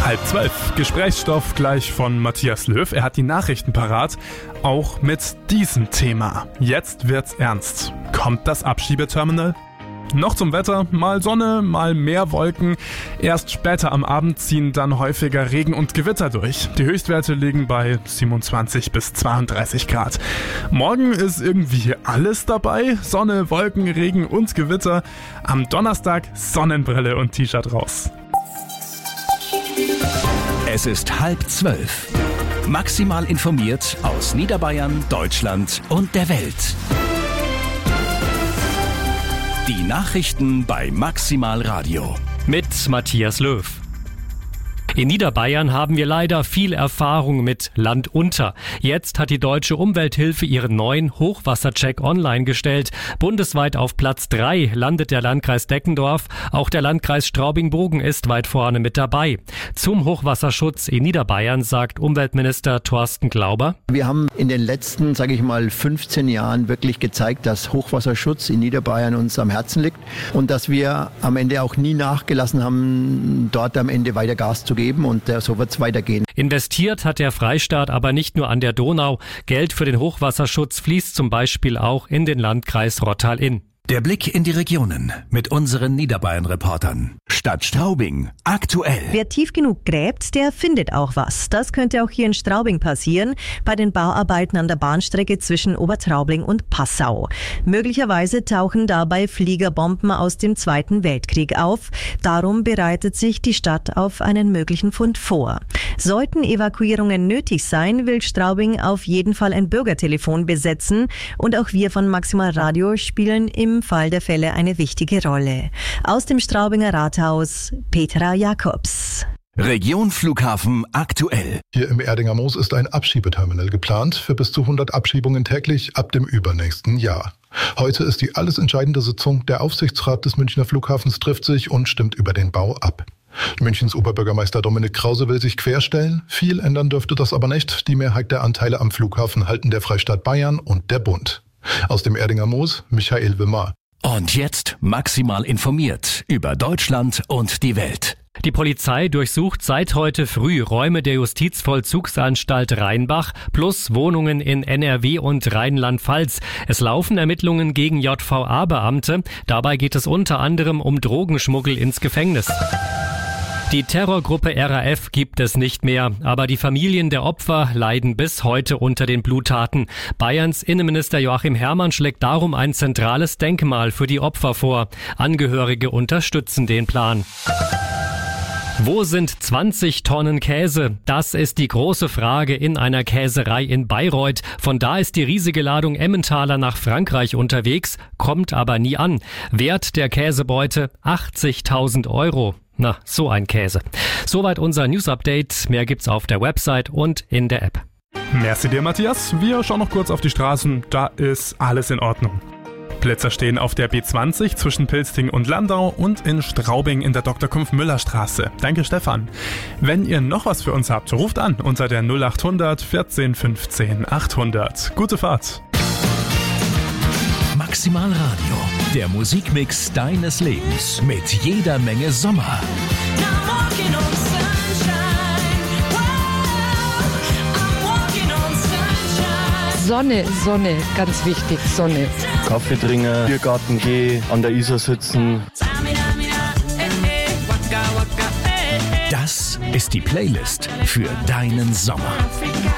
11:30. Gesprächsstoff gleich von Matthias Löw. Er hat die Nachrichten parat, auch mit diesem Thema. Jetzt wird's ernst. Kommt das Abschiebeterminal? Noch zum Wetter, mal Sonne, mal mehr Wolken. Erst später am Abend ziehen dann häufiger Regen und Gewitter durch. Die Höchstwerte liegen bei 27 bis 32 Grad. Morgen ist irgendwie alles dabei. Sonne, Wolken, Regen und Gewitter. Am Donnerstag Sonnenbrille und T-Shirt raus. Es ist 11:30. Maximal informiert aus Niederbayern, Deutschland und der Welt. Die Nachrichten bei Maximal Radio. Mit Matthias Löw. In Niederbayern haben wir leider viel Erfahrung mit Land unter. Jetzt hat die Deutsche Umwelthilfe ihren neuen Hochwassercheck online gestellt. Bundesweit auf Platz 3 landet der Landkreis Deckendorf. Auch der Landkreis Straubing-Bogen ist weit vorne mit dabei. Zum Hochwasserschutz in Niederbayern sagt Umweltminister Thorsten Glauber: Wir haben in den letzten, 15 Jahren wirklich gezeigt, dass Hochwasserschutz in Niederbayern uns am Herzen liegt und dass wir am Ende auch nie nachgelassen haben, dort am Ende weiter Gas zu geben. Und so wird es weitergehen. Investiert hat der Freistaat aber nicht nur an der Donau. Geld für den Hochwasserschutz fließt zum Beispiel auch in den Landkreis Rottal-Inn. Der Blick in die Regionen mit unseren Niederbayern-Reportern. Stadt Straubing, aktuell. Wer tief genug gräbt, der findet auch was. Das könnte auch hier in Straubing passieren, bei den Bauarbeiten an der Bahnstrecke zwischen Obertraubling und Passau. Möglicherweise tauchen dabei Fliegerbomben aus dem Zweiten Weltkrieg auf. Darum bereitet sich die Stadt auf einen möglichen Fund vor. Sollten Evakuierungen nötig sein, will Straubing auf jeden Fall ein Bürgertelefon besetzen. Und auch wir von Maximal Radio spielen im Fall der Fälle eine wichtige Rolle. Aus dem Straubinger Rathaus, Petra Jakobs. Region Flughafen aktuell. Hier im Erdinger Moos ist ein Abschiebeterminal geplant für bis zu 100 Abschiebungen täglich ab dem übernächsten Jahr. Heute ist die alles entscheidende Sitzung. Der Aufsichtsrat des Münchner Flughafens trifft sich und stimmt über den Bau ab. Münchens Oberbürgermeister Dominik Krause will sich querstellen. Viel ändern dürfte das aber nicht. Die Mehrheit der Anteile am Flughafen halten der Freistaat Bayern und der Bund. Aus dem Erdinger Moos, Michael Wimmer. Und jetzt maximal informiert über Deutschland und die Welt. Die Polizei durchsucht seit heute früh Räume der Justizvollzugsanstalt Rheinbach plus Wohnungen in NRW und Rheinland-Pfalz. Es laufen Ermittlungen gegen JVA-Beamte. Dabei geht es unter anderem um Drogenschmuggel ins Gefängnis. Die Terrorgruppe RAF gibt es nicht mehr, aber die Familien der Opfer leiden bis heute unter den Bluttaten. Bayerns Innenminister Joachim Herrmann schlägt darum ein zentrales Denkmal für die Opfer vor. Angehörige unterstützen den Plan. Wo sind 20 Tonnen Käse? Das ist die große Frage in einer Käserei in Bayreuth. Von da ist die riesige Ladung Emmentaler nach Frankreich unterwegs, kommt aber nie an. Wert der Käsebeute 80.000 €. Na, so ein Käse. Soweit unser News-Update. Mehr gibt's auf der Website und in der App. Merci dir, Matthias. Wir schauen noch kurz auf die Straßen. Da ist alles in Ordnung. Blitzer stehen auf der B20 zwischen Pilsting und Landau und in Straubing in der Dr. Kumpf-Müller-Straße. Danke, Stefan. Wenn ihr noch was für uns habt, ruft an unter der 0800 14 15 800. Gute Fahrt. Maximal Radio, der Musikmix deines Lebens mit jeder Menge Sommer. Sonne, Sonne, ganz wichtig, Sonne. Kaffee trinken, Biergarten gehen, an der Isar sitzen. Das ist die Playlist für deinen Sommer.